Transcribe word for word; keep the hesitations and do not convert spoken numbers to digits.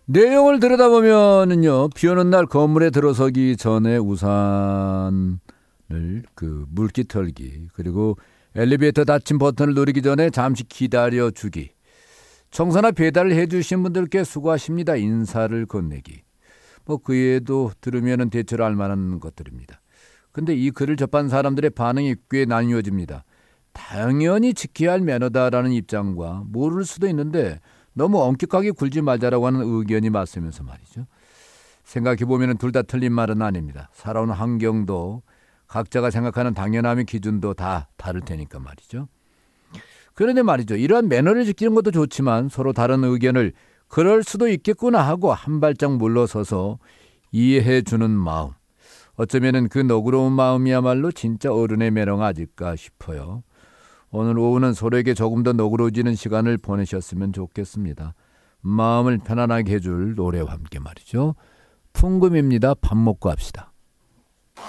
내용을 들여다보면은요, 비 오는 날 건물에 들어서기 전에 우산을 그 물기 털기, 그리고 엘리베이터 닫힌 버튼을 누르기 전에 잠시 기다려주기, 청소나 배달을 해주신 분들께 수고하십니다 인사를 건네기, 뭐 그 외에도 들으면은 대체로 알만한 것들입니다. 근데 이 글을 접한 사람들의 반응이 꽤 나뉘어집니다. 당연히 지켜야 할 매너다라는 입장과 모를 수도 있는데 너무 엄격하게 굴지 말자라고 하는 의견이 맞서면서 말이죠. 생각해보면 둘 다 틀린 말은 아닙니다. 살아온 환경도 각자가 생각하는 당연함의 기준도 다 다를 테니까 말이죠. 그런데 말이죠. 이러한 매너를 지키는 것도 좋지만 서로 다른 의견을 그럴 수도 있겠구나 하고 한 발짝 물러서서 이해해주는 마음. 어쩌면 그 너그러운 마음이야말로 진짜 어른의 매너가 아닐까 싶어요. 오늘 오후는 서로에게 조금 더 너그러워지는 시간을 보내셨으면 좋겠습니다. 마음을 편안하게 해줄 노래와 함께 말이죠. 풍금입니다. 밥 먹고 합시다.